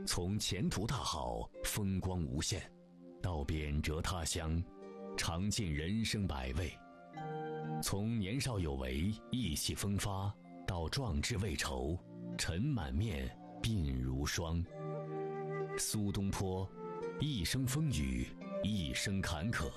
从前途大好、风光无限，到远谪他乡，尝尽人生百味；从年少有为、意气风发，到壮志未酬，尘满面，鬓如霜。苏东坡，一生风雨，一生坎坷。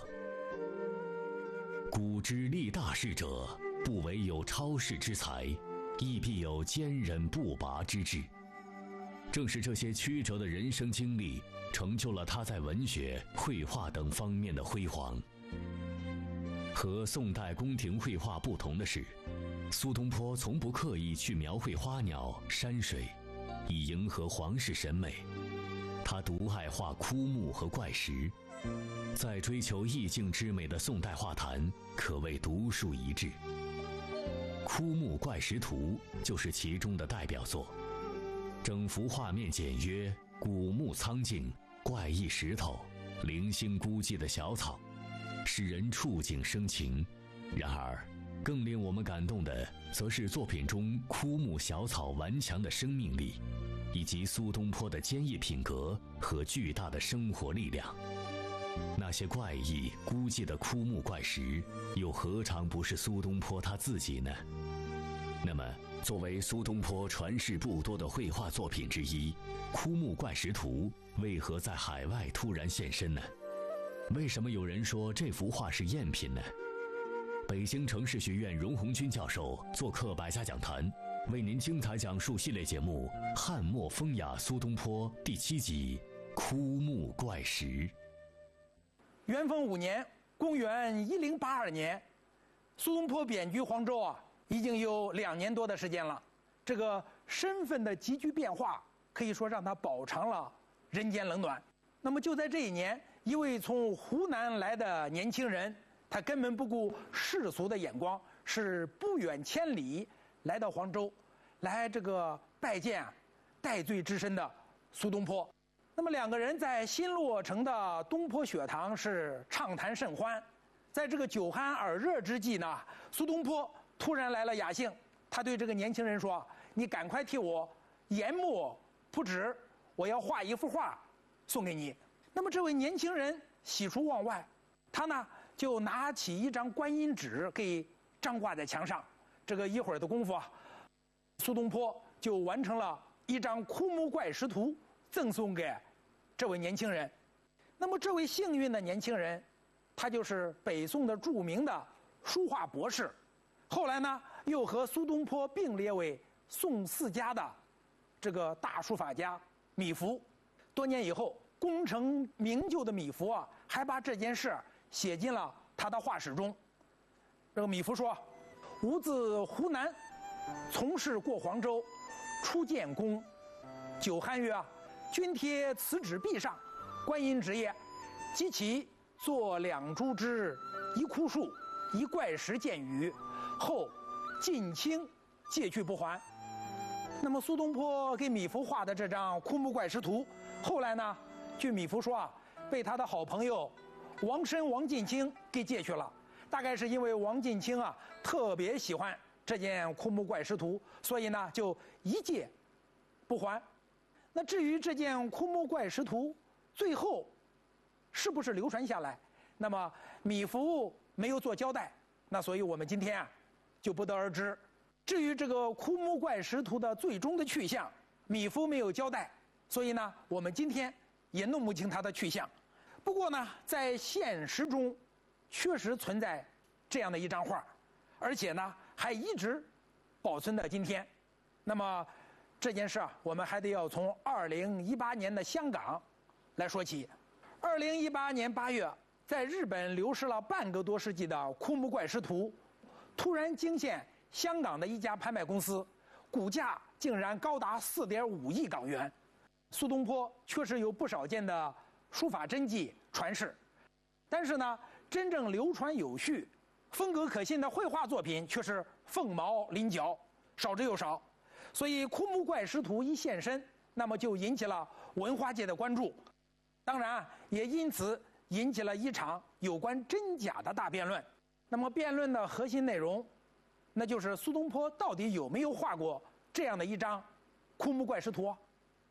古之立大事者，不惟有超世之才，亦必有坚韧不拔之志。正是这些曲折的人生经历，成就了他在文学、绘画等方面的辉煌。和宋代宫廷绘画不同的是，苏东坡从不刻意去描绘花鸟山水，以迎合皇室审美。他独爱画枯木和怪石，在追求意境之美的宋代画坛可谓独树一帜。《枯木怪石图》就是其中的代表作。整幅画面简约，古木苍劲，怪异石头，零星孤寂的小草，使人触景生情。然而更令我们感动的，则是作品中枯木小草顽强的生命力，以及苏东坡的坚毅品格和巨大的生活力量。那些怪异孤寂的枯木怪石，又何尝不是苏东坡他自己呢？那么作为苏东坡传世不多的绘画作品之一，《枯木怪石图》为何在海外突然现身呢？为什么有人说这幅画是赝品呢？北京城市学院荣鸿钧教授做客百家讲坛，为您精彩讲述系列节目《汉末风雅苏东坡》第7集《枯木怪石》。 元丰5年，公元1082年，苏东坡贬居黄州已经有2年多的时间了。这个身份的急剧变化，可以说让他饱尝了人间冷暖。那么就在这一年，一位从湖南来的年轻人，他根本不顾世俗的眼光，是不远千里来到黄州，来这个拜见戴罪之身的苏东坡。那么2个人在新落成的东坡学堂是畅谈甚欢。在这个酒酣耳热之际呢，苏东坡突然来了雅兴，他对这个年轻人说：“你赶快替我研墨铺纸，我要画一幅画送给你。”那么这位年轻人喜出望外，他呢就拿起一张观音纸给张挂在墙上。这个一会儿的功夫苏东坡就完成了一张枯木怪石图，赠送给这位年轻人。那么这位幸运的年轻人，他就是北宋的著名的书画博士，后来呢又和苏东坡并列为宋4家的这个大书法家米芾。多年以后，功成名就的米芾还把这件事写进了他的画史中。这个米芾说：“吾自湖南，从事过黄州，初见公，酒酣曰：君贴此纸壁上，观音纸也。即其作2株枝，一枯树，一怪石见雨，后尽清，借去不还。”那么苏东坡给米芾画的这张枯木怪石图，后来呢，据米芾说被他的好朋友王申、王近清给借去了。大概是因为王近清特别喜欢这件枯木怪石图，所以呢就一借不还。那至于这件枯木怪石图最后是不是流传下来，那么米芾没有做交代，那所以我们今天就不得而知。至于这个枯木怪石图的最终的去向，米芾没有交代，所以呢我们今天也弄不清它的去向。不过呢，在现实中确实存在这样的一张画，而且呢还一直保存到今天。那么这件事我们还得要从2018年的香港来说起。2018年8月，在日本流失了半个多世纪的枯木怪石图，突然惊现香港的一家拍卖公司，股价竟然高达4.5亿港元。苏东坡确实有不少件的书法真迹传世，但是呢，真正流传有序、风格可信的绘画作品却是凤毛麟角，少之又少。所以枯木怪石图一现身，那么就引起了文化界的关注，当然也因此引起了一场有关真假的大辩论。那么辩论的核心内容，那就是苏东坡到底有没有画过这样的一张枯木怪石图。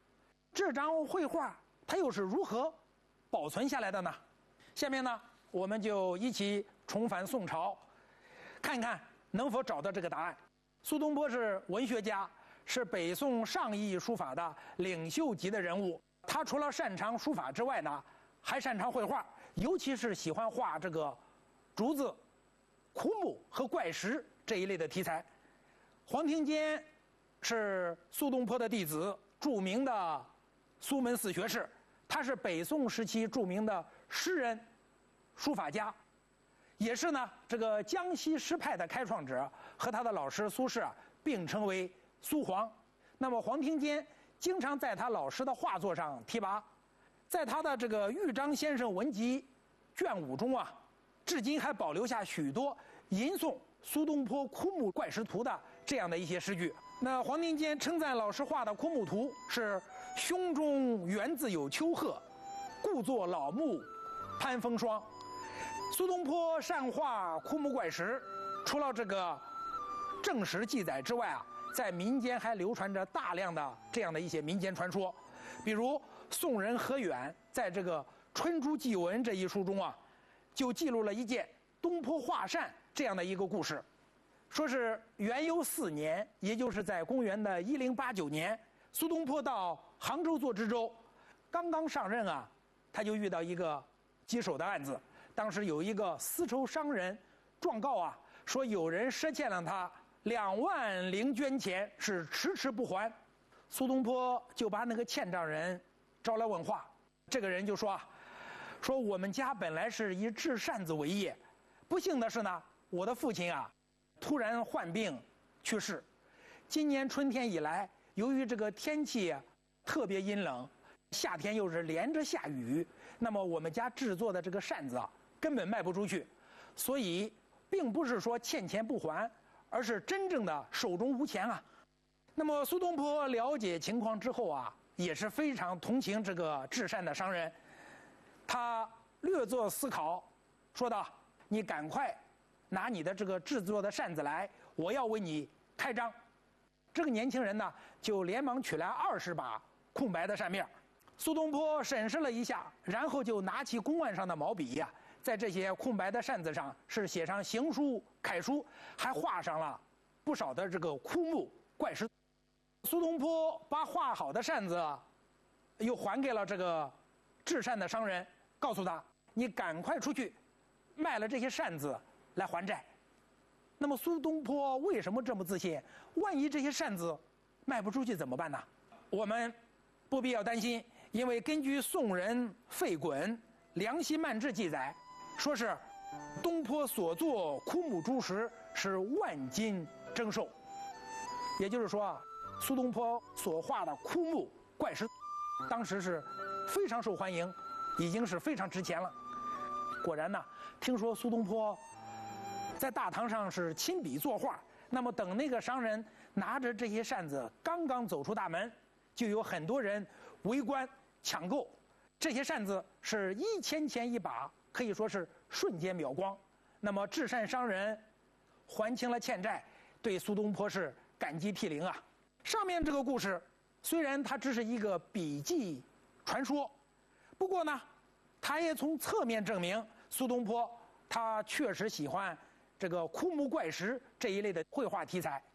这张绘画它又是如何保存下来的呢？下面呢，我们就一起重返宋朝，看看能否找到这个答案。苏东坡是文学家，是北宋上意书法的领袖级的人物。他除了擅长书法之外呢，还擅长绘画，尤其是喜欢画这个竹子、枯木和怪石这一类的题材。黄庭坚是苏东坡的弟子，著名的苏门四学士，他是北宋时期著名的诗人、书法家，也是呢这个江西诗派的开创者，和他的老师苏轼并称为苏黄。那么黄庭坚经常在他老师的画作上提拔，在他的这个《豫章先生文集》卷5中啊，至今还保留下许多吟诵苏东坡枯木怪石图的这样的一些诗句。那黄庭坚称赞老师画的枯木图是胸中原自有丘壑，故作老木攀风霜。苏东坡善画枯木怪石，除了这个正史记载之外啊，在民间还流传着大量的这样的一些民间传说。比如宋人何远在这个《春珠记文》这一书中啊，就记录了一件东坡画扇这样的一个故事。说是元佑4年，也就是在公元的1089年，苏东坡到杭州做知州，刚刚上任啊，他就遇到一个棘手的案子。当时有一个丝绸商人状告啊，说有人赊欠了他2万零绢钱，是迟迟不还。苏东坡就把那个欠账人招来问话，这个人就说我们家本来是以制扇子为业，不幸的是呢，我的父亲啊突然患病去世。今年春天以来，由于这个天气特别阴冷，夏天又是连着下雨，那么我们家制作的这个扇子啊根本卖不出去，所以并不是说欠钱不还，而是真正的手中无钱啊。那么苏东坡了解情况之后啊，也是非常同情这个制扇的商人，他略作思考，说道：“你赶快拿你的这个制作的扇子来，我要为你开张。”这个年轻人呢，就连忙取来20把空白的扇面。苏东坡审视了一下，然后就拿起公案上的毛笔呀，在这些空白的扇子上是写上行书、楷书，还画上了不少的这个枯木怪石。苏东坡把画好的扇子又还给了这个制扇的商人，告诉他：“你赶快出去卖了这些扇子来还债。”那么苏东坡为什么这么自信？万一这些扇子卖不出去怎么办呢？我们不必要担心，因为根据宋人费衮《梁溪漫志》记载，说是东坡所作枯木诸石是万金征收，也就是说啊，苏东坡所画的枯木怪石，当时是非常受欢迎，已经是非常值钱了。果然呢，听说苏东坡在大堂上是亲笔作画，那么等那个商人拿着这些扇子刚刚走出大门，就有很多人围观抢购。这些扇子是1000钱一把，可以说是瞬间秒光。那么制扇商人还清了欠债，对苏东坡是感激涕零啊。上面这个故事虽然它只是一个笔记传说，不过呢，它也从侧面证明苏东坡他确实喜欢这个枯木怪石这一类的绘画题材。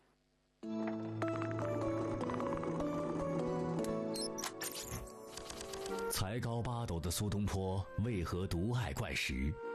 才高8斗的苏东坡为何独爱怪石？